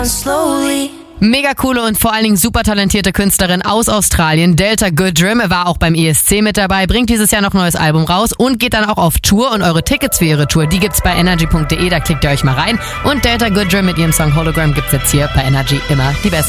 Mega coole und vor allen Dingen super talentierte Künstlerin aus Australien, Delta Goodrem, war auch beim ESC mit dabei, bringt dieses Jahr noch ein neues Album raus und geht dann auch auf Tour. Und eure Tickets für ihre Tour, die gibt's bei energy.de, da klickt ihr euch mal rein. Und Delta Goodrem mit ihrem Song Hologram gibt's jetzt hier bei Energy immer die besten.